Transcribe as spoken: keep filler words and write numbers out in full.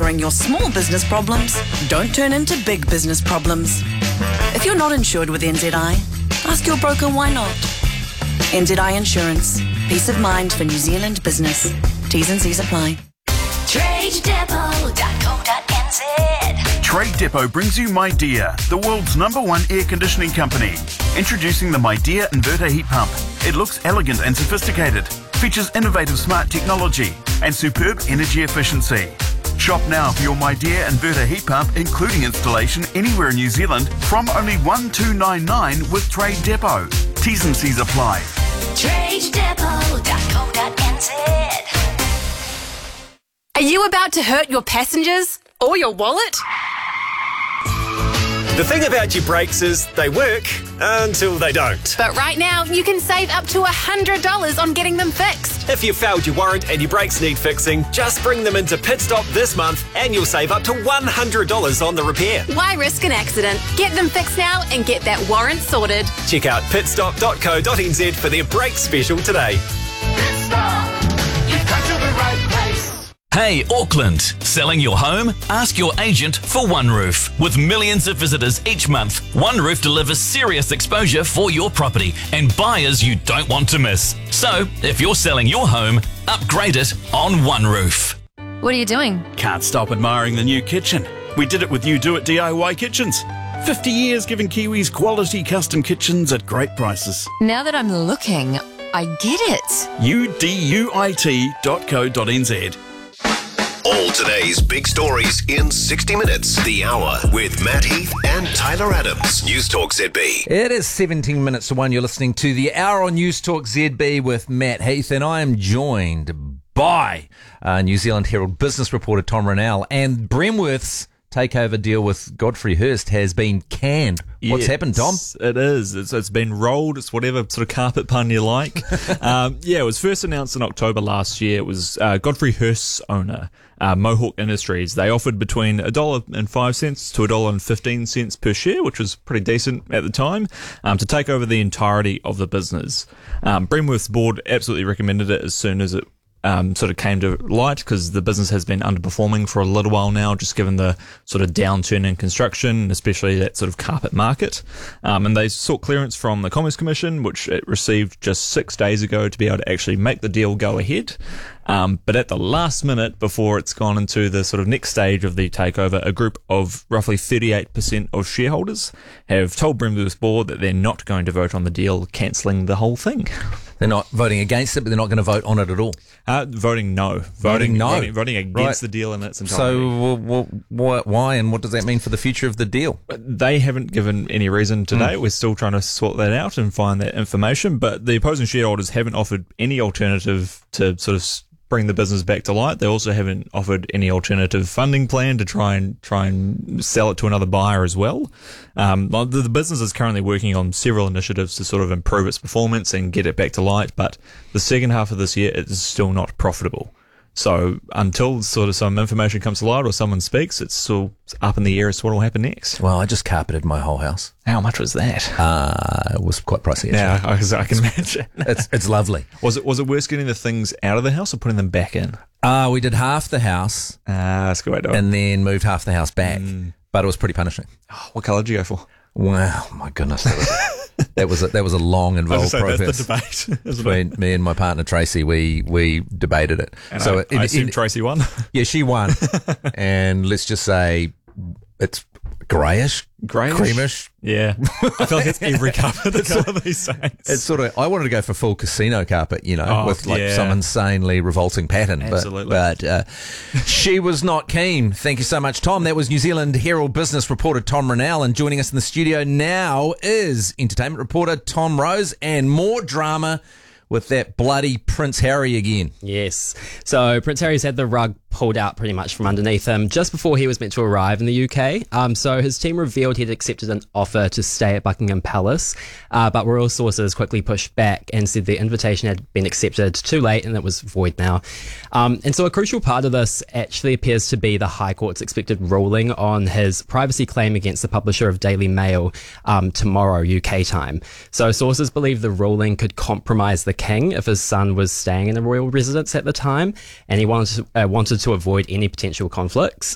ignoring your small business problems don't turn into big business problems. If you're not insured with N Z I, ask your broker why not. N Z I Insurance. Peace of mind for New Zealand business. T's and C's apply. trade depot dot co dot n z. Trade Depot brings you MyDear, the world's number one air conditioning company. Introducing the MyDear inverter heat pump. It looks elegant and sophisticated, features innovative smart technology and superb energy efficiency. Shop now for your MyDear inverter heat pump, including installation anywhere in New Zealand from only one two nine nine with Trade Depot. T's and C's apply. trade depot dot co dot n z. Are you about to hurt your passengers or your wallet? The thing about your brakes is they work until they don't. But right now, you can save up to one hundred dollars on getting them fixed. If you failed your warrant and your brakes need fixing, just bring them into Pit Stop this month and you'll save up to one hundred dollars on the repair. Why risk an accident? Get them fixed now and get that warrant sorted. Check out pit stop dot co dot n z for their brake special today. Pit Stop. You've come to the right place. Hey, Auckland. Selling your home? Ask your agent for OneRoof. With millions of visitors each month, OneRoof delivers serious exposure for your property and buyers you don't want to miss. So, if you're selling your home, upgrade it on OneRoof. What are you doing? Can't stop admiring the new kitchen. We did it with You Do It D I Y Kitchens. fifty years giving Kiwis quality custom kitchens at great prices. Now that I'm looking, I get it. U D U I T dot co dot n z. All today's big stories in sixty minutes. The Hour with Matt Heath and Tyler Adams. News Talk Z B. It is seventeen minutes to one. You're listening to The Hour on News Talk Z B with Matt Heath, and I am joined by uh, New Zealand Herald business reporter Tom Ronell. And Bremworth's takeover deal with Godfrey Hirst has been canned. What's Yes, happened, Tom? It is. It's, it's been rolled. It's whatever sort of carpet pun you like. um, yeah, it was first announced in October last year. It was uh, Godfrey Hirst's owner, uh, Mohawk Industries. They offered between a dollar and five cents to a dollar and fifteen cents per share, which was pretty decent at the time, um, to take over the entirety of the business. Um, Bremworth's board absolutely recommended it as soon as it Um, sort of came to light, because the business has been underperforming for a little while now, just given the sort of downturn in construction, especially that sort of carpet market. Um, and they sought clearance from the Commerce Commission, which it received just six days ago to be able to actually make the deal go ahead. Um, but at the last minute, before it's gone into the sort of next stage of the takeover, a group of roughly thirty-eight percent of shareholders have told Bremworth's board that they're not going to vote on the deal, cancelling the whole thing. They're not voting against it, but they're not going to vote on it at all. Uh, voting no. Voting, Voting no. Voting, voting against Right. the deal in its entirety. So, w- w- why and what does that mean for the future of the deal? They haven't given any reason today. Mm. We're still trying to sort that out and find that information. But the opposing shareholders haven't offered any alternative to sort of bring the business back to light. They also haven't offered any alternative funding plan to try and try and sell it to another buyer as well. Um, the, the business is currently working on several initiatives to sort of improve its performance and get it back to light. But the second half of this year, it is still not profitable. So until sort of some information comes to light or someone speaks, it's still up in the air as to what will happen next. Well, I just carpeted my whole house. How much was that? Uh, it was quite pricey. Yeah, I, I can imagine. it's it's lovely. Was it was it worse getting the things out of the house or putting them back in? Uh, we did half the house. Ah, that's a good way to do it. And then moved half the house back. Mm. But it was pretty punishing. Oh, what colour did you go for? Wow, my goodness. That was, that was a, that was a long, involved say, process. That's the debate, isn't Between it? me and my partner Tracy, we we debated it. And so I, it, I it, assume it, Tracy won. Yeah, she won. And let's just say it's greyish, Greyish? creamish. Yeah. I feel like it's every colour the colour these days. It's sort of, I wanted to go for full casino carpet, you know, Oh, with like yeah. some insanely revolting pattern. Absolutely. But, but uh, she was not keen. Thank you so much, Tom. That was New Zealand Herald business reporter Tom Ronell. And joining us in the studio now is entertainment reporter Tom Rose, and more drama with that bloody Prince Harry again. Yes. So Prince Harry's had the rug pulled out pretty much from underneath him just before he was meant to arrive in the U K. Um, so his team revealed he'd accepted an offer to stay at Buckingham Palace, uh, but royal sources quickly pushed back and said the invitation had been accepted too late and it was void now. Um, and so a crucial part of this actually appears to be the High Court's expected ruling on his privacy claim against the publisher of Daily Mail um, tomorrow U K time. So sources believe the ruling could compromise the king if his son was staying in a royal residence at the time, and he wanted to, uh, wanted to avoid any potential conflicts.